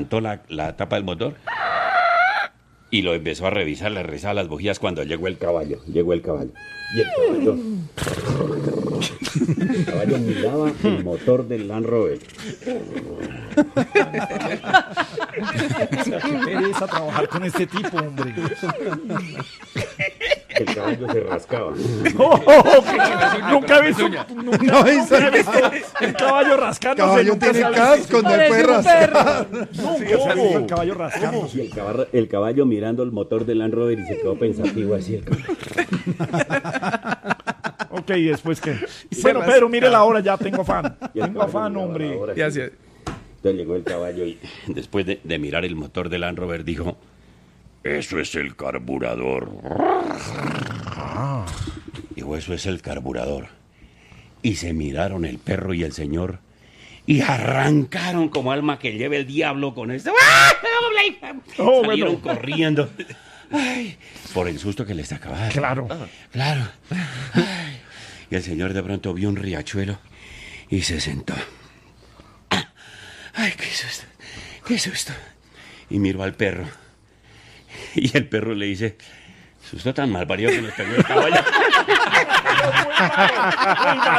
levantó la tapa del motor y lo empezó a revisar, le revisaba las bujías cuando llegó el caballo. Y el caballo miraba el motor del Land Rover. Qué pereza trabajar con este tipo, hombre. El caballo se rascaba. Nunca he visto. No hizo Nunca he visto el caballo rascándose. caballo nunca tiene se ha visto. casco, no puede rascar. Nunca se ha visto el caballo rascándose. Y el caballo mirando el motor del Land Rover y se quedó pensativo así. Ok, ¿y después qué? Bueno, Pedro, mire la hora, ya tengo afán. Tengo afán, hombre. Y así, Entonces llegó el caballo y después de mirar el motor del Land Rover dijo: eso es el carburador. Dijo: eso es el carburador. Y se miraron el perro y el señor y arrancaron como alma que lleve el diablo con esto. Salieron corriendo. Ay, por el susto que les acababa. Claro. Claro. Ay. Y el señor de pronto vio un riachuelo y se sentó. Ay, qué susto, qué susto. Y miró al perro. Y el perro le dice: susto tan mal parido que nos pegó el caballo.